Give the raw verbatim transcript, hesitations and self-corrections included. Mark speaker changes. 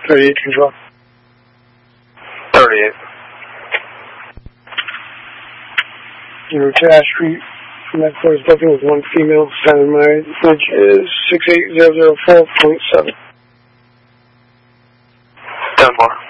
Speaker 1: thirty-eight control.
Speaker 2: thirty-eight.
Speaker 1: You know, to Ash Street from that close booking with one female. Seven, my bridge is six eight zero zero four point seven.
Speaker 2: ten four.